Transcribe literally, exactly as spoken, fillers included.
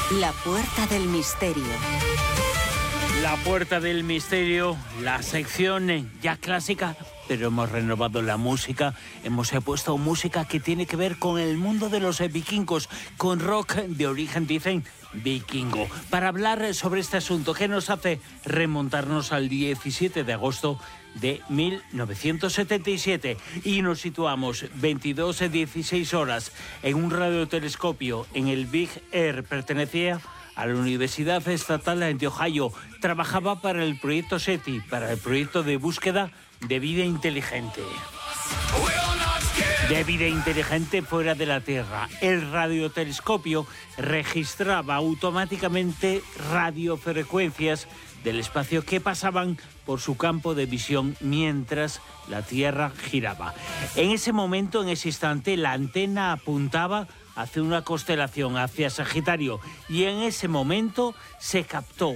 La Puerta del Misterio. La Puerta del Misterio, la sección ya clásica, pero hemos renovado la música, hemos puesto música que tiene que ver con el mundo de los vikingos, con rock de origen, dicen, vikingo. Para hablar sobre este asunto, que nos hace remontarnos al diecisiete de agosto de mil novecientos setenta y siete y nos situamos veintidós a dieciséis horas en un radiotelescopio en el Big Air. Pertenecía a la Universidad Estatal de Ohio. Trabajaba para el proyecto SETI, para el proyecto de búsqueda de vida inteligente. De vida inteligente fuera de la Tierra. El radiotelescopio registraba automáticamente radiofrecuencias del espacio que pasaban por su campo de visión mientras la Tierra giraba. En ese momento, en ese instante, la antena apuntaba hacia una constelación, hacia Sagitario, y en ese momento se captó